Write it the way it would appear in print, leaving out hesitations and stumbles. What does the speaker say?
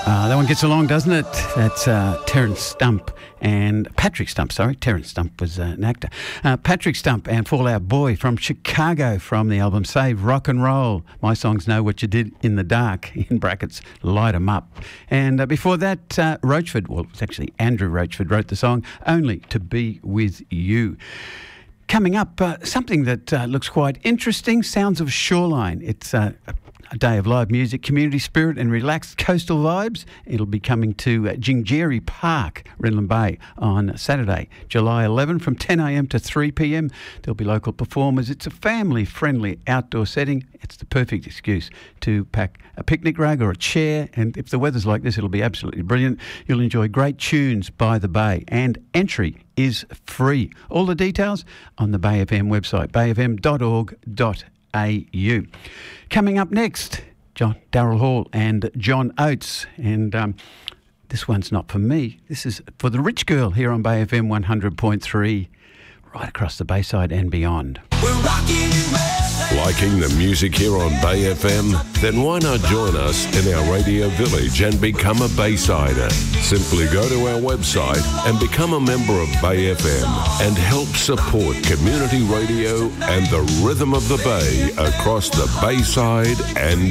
That one gets along, doesn't it? That's Terence Stump and Patrick Stump, sorry. Terence Stump was an actor. Patrick Stump and Fall Out Boy from Chicago from the album Save Rock and Roll. My songs Know What You Did in the Dark, in brackets, Light 'Em Up. And before that, Roachford, well, it's actually Andrew Roachford wrote the song Only to Be With You. Coming up, something that looks quite interesting, Sounds of Shoreline. It's a day of live music, community spirit and relaxed coastal vibes. It'll be coming to Jingerry Park, Redland Bay, on Saturday, July 11 from 10 a.m. to 3 p.m. There'll be local performers. It's a family-friendly outdoor setting. It's the perfect excuse to pack a picnic rug or a chair, and if the weather's like this, it'll be absolutely brilliant. You'll enjoy great tunes by the bay, and entry is free. All the details on the Bay FM website, bayfm.org.au. Coming up next, Daryl Hall and John Oates. And this one's not for me. This is for the rich girl here on Bay FM 100.3, right across the Bayside and beyond. We're rocking Liking the music here on Bay FM? Then why not join us in our radio village and become a Baysider? Simply go to our website and become a member of Bay FM and help support community radio and the rhythm of the Bay across the Bayside and